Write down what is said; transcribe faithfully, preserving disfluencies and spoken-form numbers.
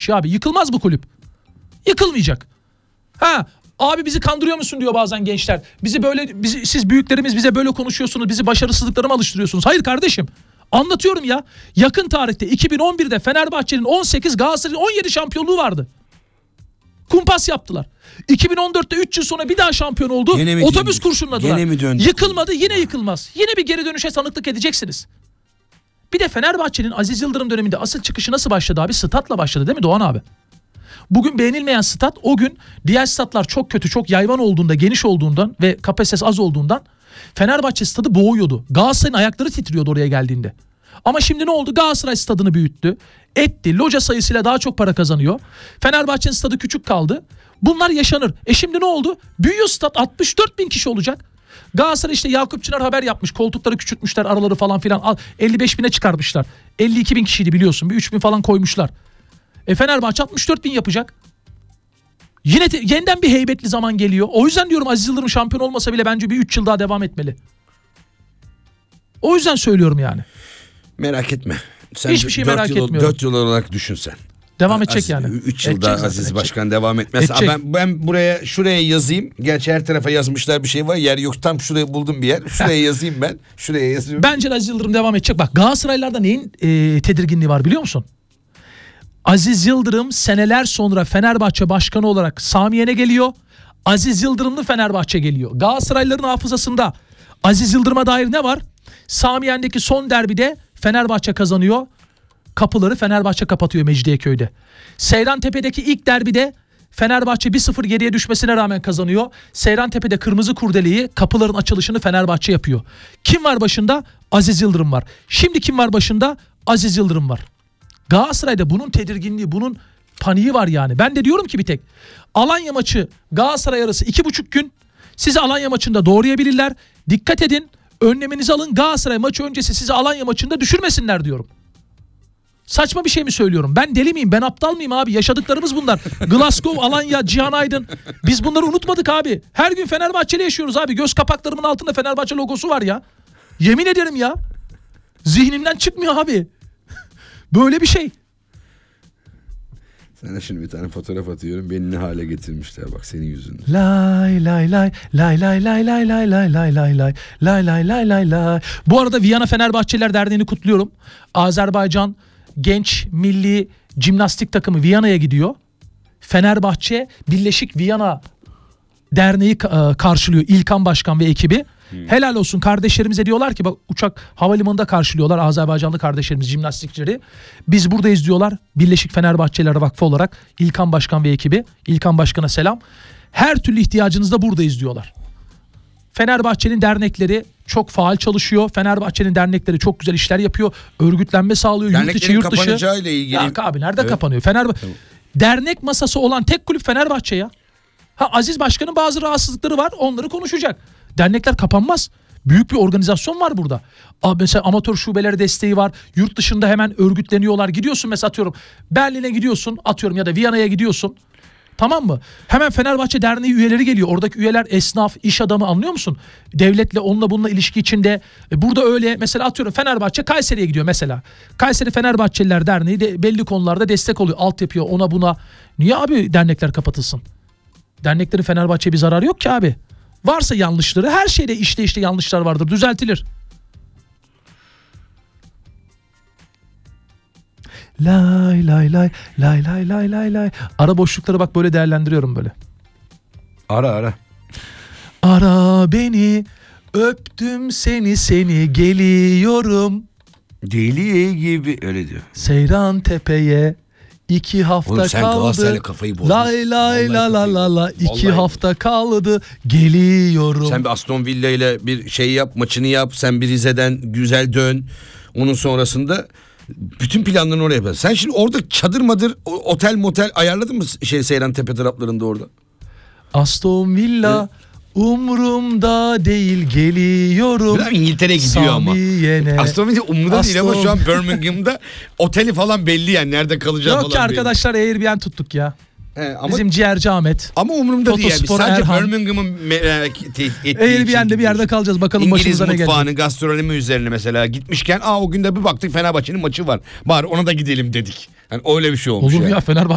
şey abi. Yıkılmaz bu kulüp. Yıkılmayacak. Ha abi bizi kandırıyor musun diyor bazen gençler. Bizi böyle bizi, siz büyüklerimiz bize böyle konuşuyorsunuz. Bizi başarısızlıklara mı alıştırıyorsunuz? Hayır kardeşim. Anlatıyorum ya. Yakın tarihte iki bin on birde Fenerbahçe'nin on sekiz, Galatasaray'ın on yedi şampiyonluğu vardı. Kumpas yaptılar. iki bin on dörtte üç yıl sonra bir daha şampiyon oldu. Otobüs döndük? Kurşunladılar. Yıkılmadı, yine yıkılmaz. Yine bir geri dönüşe tanıklık edeceksiniz. Bir de Fenerbahçe'nin Aziz Yıldırım döneminde asıl çıkışı nasıl başladı abi? Statla başladı değil mi Doğan abi? Bugün beğenilmeyen stat o gün diğer statlar çok kötü, çok yayvan olduğunda, geniş olduğundan ve kapasitesi az olduğundan Fenerbahçe stadı boğuyordu. Galatasaray'ın ayakları titriyordu oraya geldiğinde. Ama şimdi ne oldu? Galatasaray stadını büyüttü. Etti. Loca sayısıyla daha çok para kazanıyor. Fenerbahçe'nin stadı küçük kaldı. Bunlar yaşanır. E şimdi ne oldu? Büyüyor stat. altmış dört bin kişi olacak. Galatasaray işte Yakup Çınar haber yapmış. Koltukları küçültmüşler, araları falan filan. elli beş bine çıkarmışlar. elli iki bin kişiydi biliyorsun. Bir üç bin falan koymuşlar. E Fenerbahçe altmış dört bin yapacak. Yine te- yeniden bir heybetli zaman geliyor. O yüzden diyorum Aziz Yıldırım şampiyon olmasa bile bence bir üç yıl daha devam etmeli. O yüzden söylüyorum yani. Merak etme. Sen Hiçbir şey merak yıl, etmiyorum. dört yıl olarak düşünsen. Devam edecek Aziz, yani. üç yılda Edecek Aziz zaten, Başkan edecek. devam etmez. Edecek. Ben, ben buraya şuraya yazayım. Gerçi her tarafa yazmışlar bir şey var. Yer yok. Tam şuraya buldum bir yer. Şuraya yazayım ben. Şuraya yazıyorum. Bence Aziz Yıldırım devam edecek. Bak Galatasaraylılarda neyin e, tedirginliği var biliyor musun? Aziz Yıldırım seneler sonra Fenerbahçe başkanı olarak Samiyen'e geliyor. Aziz Yıldırımlı Fenerbahçe geliyor. Galatasaraylıların hafızasında Aziz Yıldırım'a dair ne var? Samiyen'deki son derbide Fenerbahçe kazanıyor. Kapıları Fenerbahçe kapatıyor Mecidiyeköy'de. Seyrantepe'deki ilk derbide Fenerbahçe bir sıfır geriye düşmesine rağmen kazanıyor. Seyrantepe'de kırmızı kurdeleyi, kapıların açılışını Fenerbahçe yapıyor. Kim var başında? Aziz Yıldırım var. Şimdi kim var başında? Aziz Yıldırım var. Galatasaray'da bunun tedirginliği, bunun paniği var yani. Ben de diyorum ki bir tek Alanya maçı Galatasaray arası iki buçuk gün. Sizi Alanya maçında doğrayabilirler. Dikkat edin. Önleminizi alın. Galatasaray maçı öncesi sizi Alanya maçında düşürmesinler diyorum. Saçma bir şey mi söylüyorum? Ben deli miyim? Ben aptal mıyım abi? Yaşadıklarımız bunlar. Glasgow, Alanya, Cihan Aydın. Biz bunları unutmadık abi. Her gün Fenerbahçe'yle yaşıyoruz abi. Göz kapaklarımın altında Fenerbahçe logosu var ya. Yemin ederim ya. Zihnimden çıkmıyor abi. Böyle bir şey. Sana şimdi bir tane fotoğraf atıyorum. Beni ne hale getirmişler bak senin yüzünden. Lay lay lay lay lay lay lay lay lay lay lay lay lay lay lay lay lay. Bu arada Viyana Fenerbahçeliler Derneği'ni kutluyorum. Azerbaycan Genç Milli Jimnastik takımı Viyana'ya gidiyor. Fenerbahçe Birleşik Viyana Derneği karşılıyor. İlkan Başkan ve ekibi. Hmm. Helal olsun kardeşlerimize diyorlar ki bak uçak havalimanında karşılıyorlar Azerbaycanlı kardeşlerimiz jimnastikçileri. Biz buradayız diyorlar Birleşik Fenerbahçeliler Vakfı olarak İlkan Başkan ve ekibi. İlkan Başkan'a selam. Her türlü ihtiyacınızda buradayız diyorlar. Fenerbahçe'nin dernekleri çok faal çalışıyor. Fenerbahçe'nin dernekleri çok güzel işler yapıyor. Örgütlenme sağlıyor. Yurt içi yurt dışı. Derneklerin kapanacağıyla ilgili. Ya abi nerede evet. kapanıyor? Fenerbahçe. Tamam. Dernek masası olan tek kulüp Fenerbahçe ya. Ha Aziz Başkan'ın bazı rahatsızlıkları var. Onları konuşacak. Dernekler kapanmaz. Büyük bir organizasyon var burada. Mesela amatör şubeleri desteği var. Yurt dışında hemen örgütleniyorlar. Gidiyorsun mesela atıyorum Berlin'e gidiyorsun atıyorum ya da Viyana'ya gidiyorsun. Tamam mı? Hemen Fenerbahçe Derneği üyeleri geliyor. Oradaki üyeler esnaf, iş adamı anlıyor musun? Devletle onunla bununla ilişki içinde. Burada öyle mesela atıyorum Fenerbahçe Kayseri'ye gidiyor mesela. Kayseri Fenerbahçeliler Derneği de belli konularda destek oluyor. Alt yapıyor ona buna. Niye abi dernekler kapatılsın? Derneklerin Fenerbahçe'ye bir zararı yok ki abi. Varsa yanlışları her şeyde işte işte yanlışlar vardır. Düzeltilir. Lay lay lay lay lay lay lay lay. Ara boşlukları bak böyle değerlendiriyorum böyle. Ara ara. Ara beni öptüm seni seni geliyorum. Deli gibi öyle diyor. Seyrantepe'ye iki hafta oğlum, sen kaldı. Kafayı bozdun. Lay lay la la la la iki Vallahi hafta kaldı geliyorum. Sen bir Aston Villa ile bir şey yap maçını yap. Sen bir Rize'den güzel dön. Onun sonrasında bütün planlarını oraya yapar. Sen şimdi orada çadır madır otel motel ayarladın mı şey Seyrantepe taraflarında orada? Aston Villa evet. Umrumda değil geliyorum. Biraz İngiltere'ye gidiyor Samiyene. ama. Aston Villa umurumda Aston... değil ama şu an Birmingham'da oteli falan belli yani nerede kalacağı Yok falan. Yok ki arkadaşlar belli. Airbnb tuttuk ya. He, ama, bizim ciğerci Ahmet. Ama umurumda değil yani. Sadece Erhan. Birmingham'ın merak ettiği için. Airbnb'de bir yerde kalacağız. Bakalım İngiliz başımıza ne gelecek. İngiliz mutfağını, gastronomi üzerine mesela gitmişken aa o günde bir baktık Fenerbahçe'nin maçı var. Bari ona da gidelim dedik. Yani öyle bir şey olmuş. Olur mu yani. ya Fenerbahçe